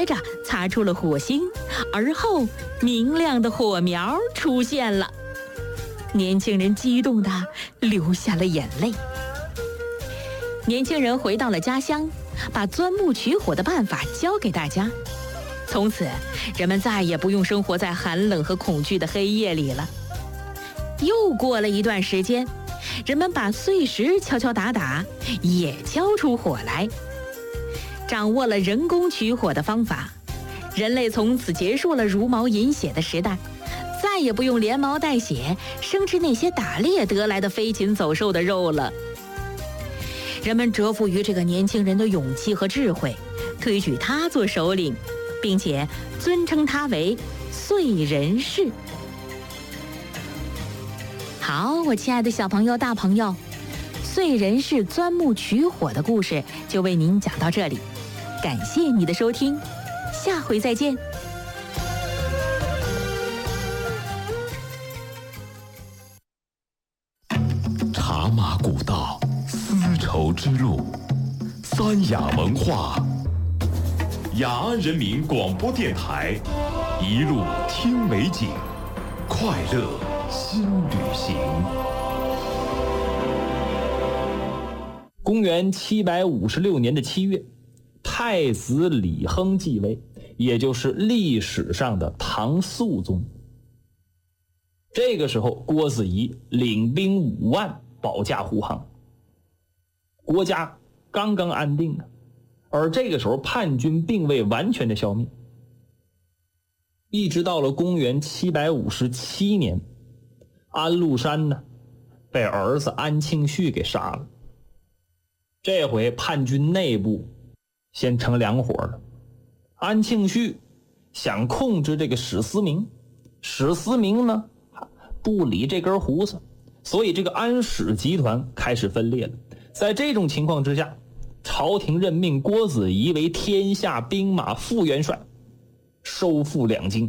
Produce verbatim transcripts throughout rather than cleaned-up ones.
接着擦出了火星，而后明亮的火苗出现了。年轻人激动地流下了眼泪。年轻人回到了家乡，把钻木取火的办法教给大家。从此，人们再也不用生活在寒冷和恐惧的黑夜里了。又过了一段时间，人们把碎石敲敲打打，也敲出火来。掌握了人工取火的方法，人类从此结束了茹毛饮血的时代，再也不用连毛带血生吃那些打猎得来的飞禽走兽的肉了。人们折服于这个年轻人的勇气和智慧，推举他做首领，并且尊称他为燧人氏。好，我亲爱的小朋友大朋友，燧人氏钻木取火的故事就为您讲到这里，感谢你的收听，下回再见。 茶马古道，丝绸之路，三雅文化，雅安人民广播电台，一路听美景，快乐新旅行。 公元七百五十六年的七月，太子李亨继位，也就是历史上的唐肃宗。这个时候，郭子仪领兵五万保驾护航，国家刚刚安定呢。而这个时候，叛军并未完全的消灭。一直到了公元七百五十七年，安禄山呢被儿子安庆绪给杀了。这回叛军内部先成两伙了。安庆绪想控制这个史思明，史思明呢不理这根胡子，所以这个安史集团开始分裂了。在这种情况之下，朝廷任命郭子仪为天下兵马副元帅，收复两京。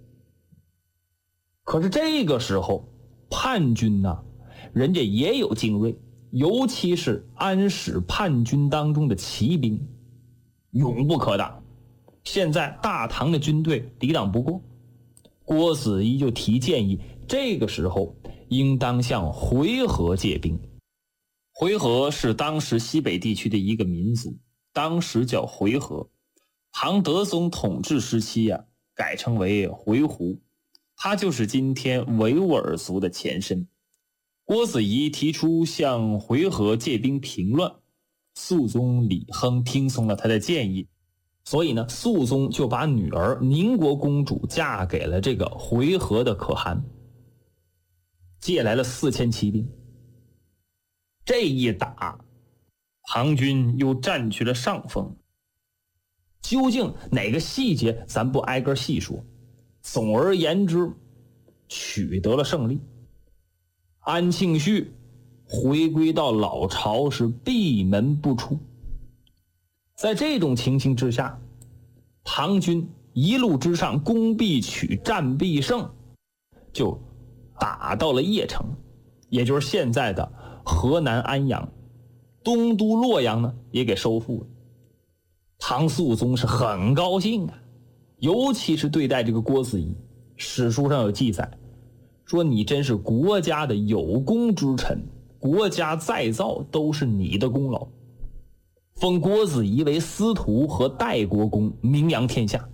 可是这个时候，叛军呢、啊，人家也有精锐，尤其是安史叛军当中的骑兵，勇不可挡。现在大唐的军队抵挡不过，郭子仪就提建议，这个时候应当向回纥借兵。回纥是当时西北地区的一个民族，当时叫回纥。唐德宗统治时期啊，改称为回鹘，它就是今天维吾尔族的前身。郭子仪提出向回纥借兵平乱，肃宗李亨听从了他的建议，所以呢，肃宗就把女儿宁国公主嫁给了这个回纥的可汗，借来了四千骑兵。这一打，唐军又占据了上风。究竟哪个细节咱不挨个细说，总而言之，取得了胜利。安庆绪回归到老巢，是闭门不出。在这种情形之下，唐军一路之上攻必取，战必胜，就打到了邺城，也就是现在的河南安阳。东都洛阳呢也给收复了。唐肃宗是很高兴啊，尤其是对待这个郭子仪，史书上有记载说，你真是国家的有功之臣，国家再造都是你的功劳，封郭子仪为司徒和代国公，名扬天下。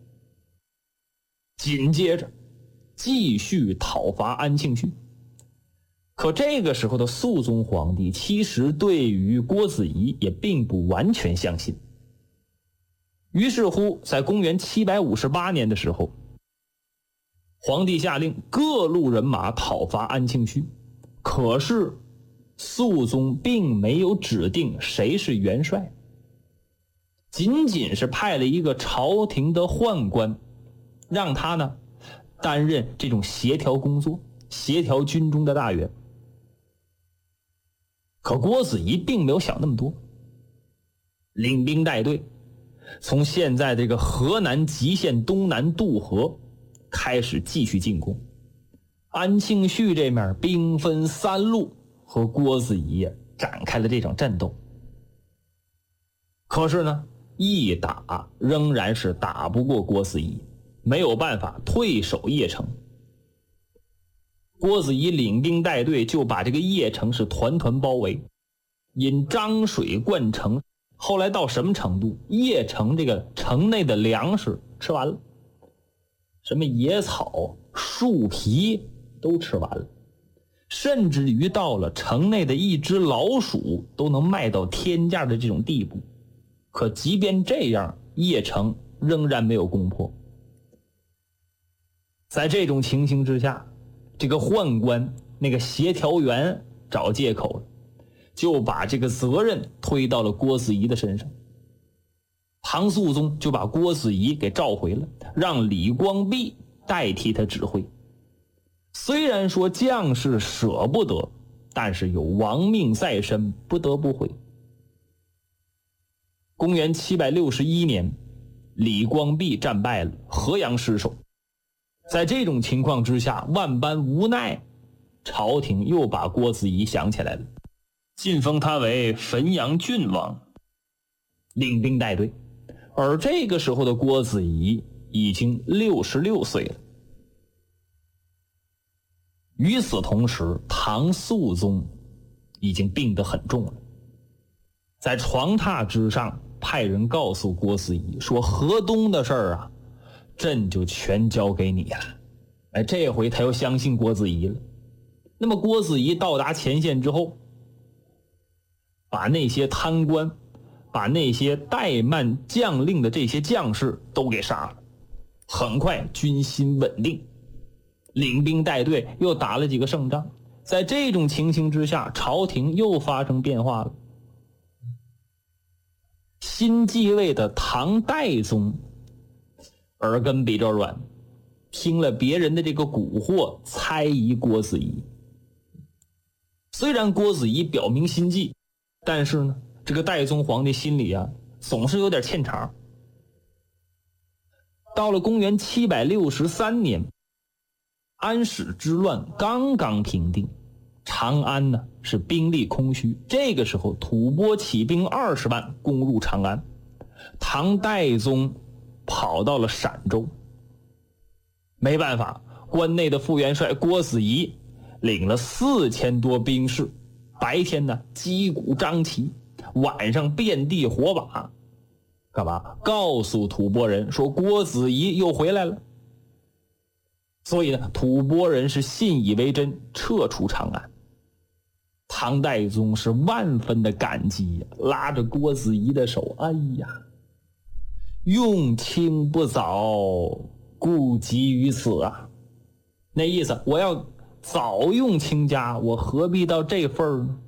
紧接着继续讨伐安庆绪。可这个时候的肃宗皇帝其实对于郭子仪也并不完全相信。于是乎，在公元七百五十八年的时候，皇帝下令各路人马讨伐安庆绪。可是肃宗并没有指定谁是元帅，仅仅是派了一个朝廷的宦官，让他呢担任这种协调工作，协调军中的大员。可郭子仪并没有想那么多，领兵带队，从现在这个河南极县东南渡河开始继续进攻。安庆绪这面兵分三路和郭子仪展开了这场战斗。可是呢， 一打仍然是打不过郭子仪，没有办法退守邺城。郭子仪领兵带队就把这个邺城是团团包围，引漳水灌城，后来到什么程度？邺城这个城内的粮食吃完了，什么野草树皮都吃完了，甚至于到了城内的一只老鼠都能卖到天价的这种地步。可即便这样，邺城仍然没有攻破。在这种情形之下，这个宦官那个协调员找借口了，就把这个责任推到了郭子仪的身上。唐肃宗就把郭子仪给召回了，让李光弼代替他指挥。虽然说将士舍不得，但是有亡命在身，不得不回。公元七百六十一年，李光弼战败了，河阳失守。在这种情况之下，万般无奈，朝廷又把郭子仪想起来了，晋封他为汾阳郡王，领兵带队。而这个时候的郭子仪已经六十六岁了。与此同时，唐肃宗已经病得很重了，在床榻之上派人告诉郭子仪说，河东的事儿啊，朕就全交给你了。哎，这回他又相信郭子仪了。那么郭子仪到达前线之后，把那些贪官，把那些怠慢将令的这些将士都给杀了。很快军心稳定，领兵带队又打了几个胜仗。在这种情形之下，朝廷又发生变化了。新继位的唐代宗耳根比较软，听了别人的这个蛊惑，猜疑郭子仪。虽然郭子仪表明心迹，但是呢，这个代宗皇帝心里啊总是有点欠茬。到了公元七百六十三年，安史之乱刚刚平定，长安呢是兵力空虚。这个时候吐蕃起兵二十万攻入长安，唐代宗跑到了陕州。没办法，关内的副元帅郭子仪领了四千多兵士，白天呢击鼓张旗，晚上遍地火把，干嘛？告诉吐蕃人说郭子仪又回来了。所以呢，吐蕃人是信以为真，撤出长安。唐代宗是万分的感激呀，拉着郭子仪的手，哎呀，用卿不早，故急于此啊。那意思，我要早用卿家，我何必到这份儿呢？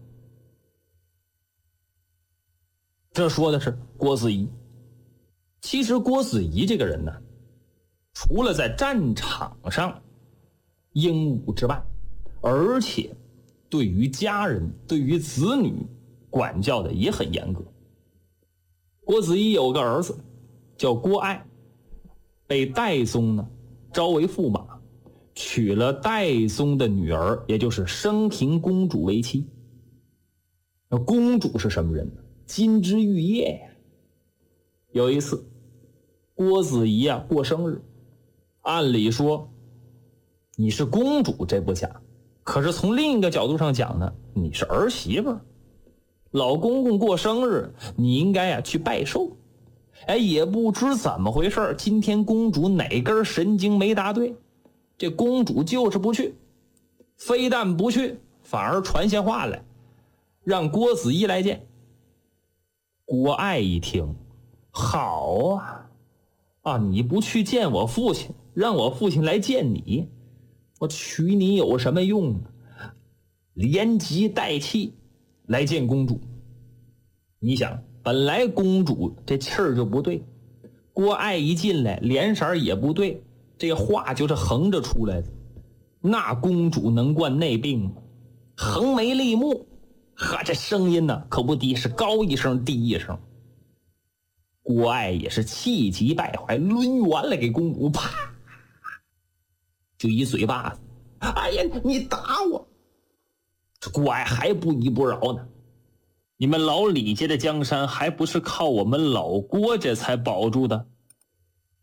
这说的是郭子仪。其实郭子仪这个人呢，除了在战场上英武之外，而且对于家人，对于子女管教的也很严格。郭子仪有个儿子叫郭爱，被代宗呢招为驸马，娶了代宗的女儿，也就是升平公主为妻。那公主是什么人呢？金枝玉叶呀。有一次郭子仪啊过生日，按理说你是公主这不假，可是从另一个角度上讲呢，你是儿媳妇，老公公过生日你应该啊去拜寿。哎，也不知怎么回事，今天公主哪根神经没答对，这公主就是不去，非但不去，反而传下话来让郭子仪来见。郭爱一听，好啊啊，你不去见我父亲，让我父亲来见你，我娶你有什么用呢？连急带气来见公主。你想，本来公主这气儿就不对，郭爱一进来脸色也不对，这话就是横着出来的。那公主能惯那病吗？横眉立目，哈，这声音呢可不低，是高一声低一声。郭爱也是气急败坏，抡圆了给公主，啪就一嘴巴子。哎呀，你打我！这郭爱还不依不饶呢。 你们老李家的江山还不是靠我们老郭家才保住的？